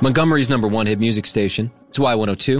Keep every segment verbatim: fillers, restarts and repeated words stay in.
Montgomery's number one hit music station. It's Y one oh two.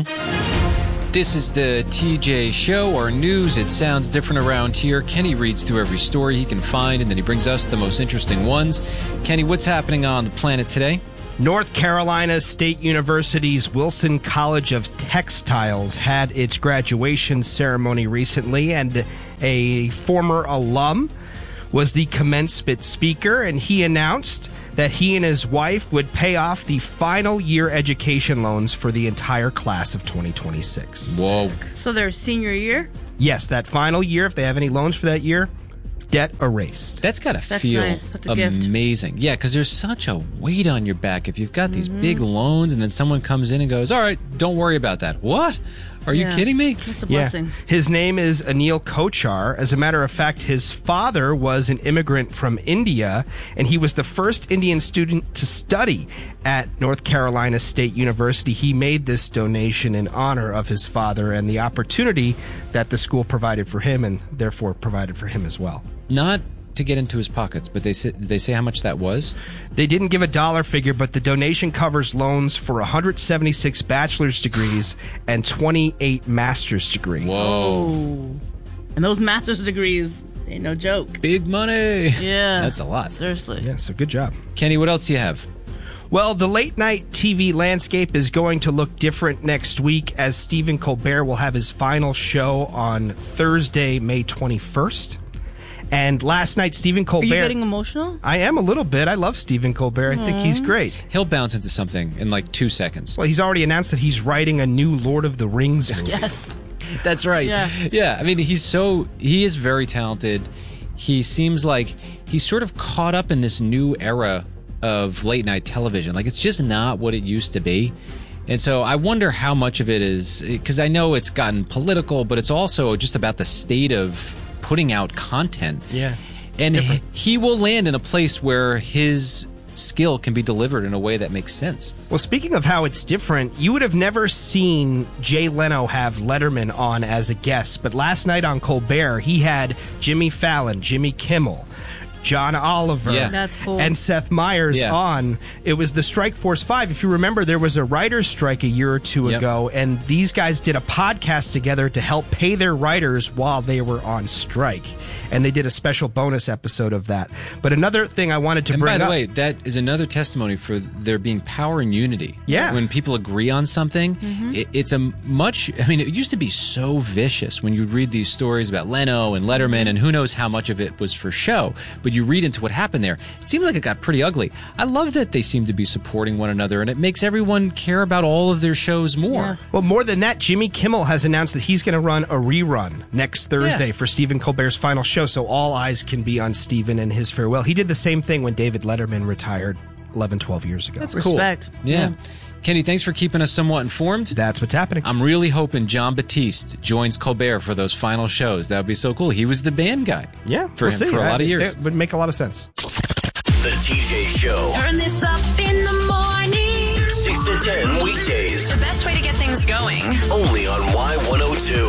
This is the T J Show, our news. It sounds different around here. Kenny reads through every story he can find, and then he brings us the most interesting ones. Kenny, what's happening on the planet today? North Carolina State University's Wilson College of Textiles had its graduation ceremony recently, and a former alum was the commencement speaker, and he announced that he and his wife would pay off the final year education loans for the entire class of twenty twenty-six. Whoa. So their senior year? Yes, that final year, if they have any loans for that year, debt erased. That's got to That's feel nice. That's a gift. amazing. Yeah, because there's such a weight on your back. If you've got these Mm-hmm. big loans and then someone comes in and goes, all right, don't worry about that. What? Are you Yeah. kidding me? That's a Yeah. blessing. His name is Anil Kochar. As a matter of fact, his father was an immigrant from India, and he was the first Indian student to study at North Carolina State University. He made this donation in honor of his father and the opportunity that the school provided for him, and therefore provided for him as well. Not to get into his pockets, but they say, did they say how much that was? They didn't give a dollar figure, but the donation covers loans for one hundred seventy-six bachelor's degrees and twenty-eight master's degrees. Whoa. Oh. And those master's degrees ain't no joke. Big money. Yeah. That's a lot. Seriously. Yeah, so good job. Kenny, what else do you have? Well, the late-night T V landscape is going to look different next week, as Stephen Colbert will have his final show on Thursday, May twenty-first. And last night, Stephen Colbert... Are you getting emotional? I am a little bit. I love Stephen Colbert. I think he's great. He'll bounce into something in like two seconds. Well, he's already announced that he's writing a new Lord of the Rings movie. Yes. That's right. Yeah. Yeah. I mean, he's so, he is very talented. He seems like he's sort of caught up in this new era of late night television. Like, it's just not what it used to be. And so I wonder how much of it is, because I know it's gotten political, but it's also just about the state of putting out content. Yeah. And different. he will land in a place where his skill can be delivered in a way that makes sense. Well, speaking of how it's different, you would have never seen Jay Leno have Letterman on as a guest, but last night on Colbert, he had Jimmy Fallon, Jimmy Kimmel, John Oliver, Yeah. That's cool. and Seth Meyers Yeah. on. It was the Strike Force five. If you remember, there was a writer's strike a year or two Yep. ago, and these guys did a podcast together to help pay their writers while they were on strike. And they did a special bonus episode of that. But another thing I wanted to And bring by the up... way, that is another testimony for there being power and unity. Yeah. When people agree on something, it, it's a much, I mean, it used to be so vicious when you read these stories about Leno and Letterman, and who knows how much of it was for show, but you read into what happened there. It seemed like it got pretty ugly. I love that they seem to be supporting one another, and it makes everyone care about all of their shows more. Yeah. Well, more than that, Jimmy Kimmel has announced that he's going to run a rerun next Thursday Yeah. for Stephen Colbert's final show, so all eyes can be on Stephen and his farewell. He did the same thing when David Letterman retired eleven, twelve years ago. That's Respect. cool. Yeah. Yeah. Kenny, thanks for keeping us somewhat informed. That's what's happening. I'm really hoping John Batiste joins Colbert for those final shows. That would be so cool. He was the band guy. yeah, for we'll him see. for a I- lot of years. That would make a lot of sense. The T J Show. Turn this up in the morning. six to ten weekdays. The best way to get things going. Only on Y one oh two.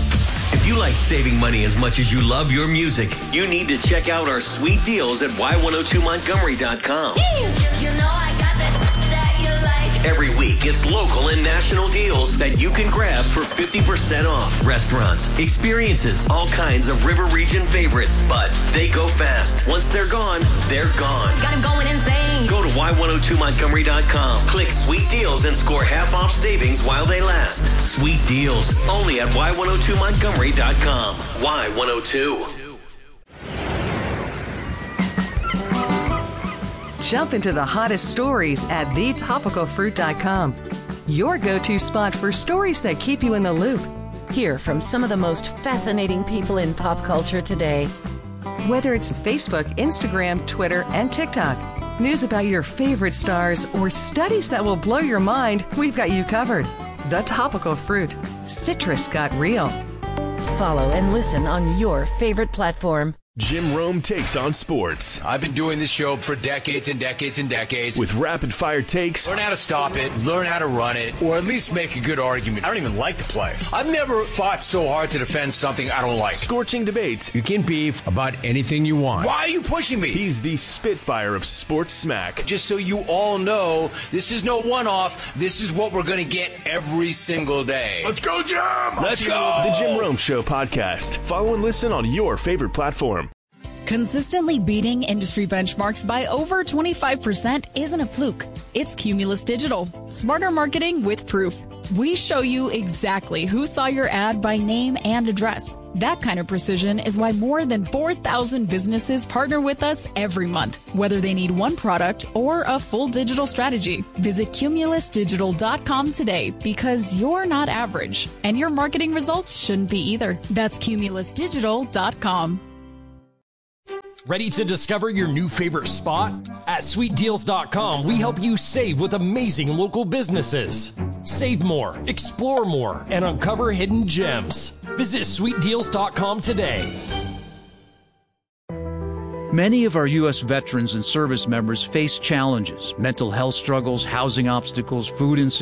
If you like saving money as much as you love your music, you need to check out our sweet deals at Y one oh two Montgomery dot com. You know I got that that you like. Every week, it's local and national deals that you can grab for fifty percent off. Restaurants, experiences, all kinds of River Region favorites. But they go fast. Once they're gone, they're gone. Got him going insane. Go to Y one oh two Montgomery dot com. Click Sweet Deals and score half off savings while they last. Sweet Deals, only at Y one oh two Montgomery dot com. Y one oh two. Jump into the hottest stories at the topical fruit dot com. Your go-to spot for stories that keep you in the loop. Hear from some of the most fascinating people in pop culture today. Whether it's Facebook, Instagram, Twitter, and TikTok, news about your favorite stars, or studies that will blow your mind, we've got you covered. The Topical Fruit. Citrus got real. Follow and listen on your favorite platform. Jim Rome takes on sports. I've been doing this show for decades and decades and decades. With rapid-fire takes. Learn how to stop it, learn how to run it, or at least make a good argument. I don't even like the play. I've never fought so hard to defend something I don't like. Scorching debates. You can beef about anything you want. Why are you pushing me? He's the Spitfire of sports smack. Just so you all know, this is no one-off. This is what we're going to get every single day. Let's go, Jim! Let's go! The Jim Rome Show podcast. Follow and listen on your favorite platform. Consistently beating industry benchmarks by over twenty-five percent isn't a fluke. It's Cumulus Digital. Smarter marketing with proof. We show you exactly who saw your ad by name and address. That kind of precision is why more than four thousand businesses partner with us every month, whether they need one product or a full digital strategy. Visit cumulus digital dot com today because you're not average, and your marketing results shouldn't be either. That's cumulus digital dot com. Ready to discover your new favorite spot? At sweet deals dot com, we help you save with amazing local businesses. Save more, explore more, and uncover hidden gems. Visit sweet deals dot com today. Many of our U S veterans and service members face challenges: mental health struggles, housing obstacles, food insecurity,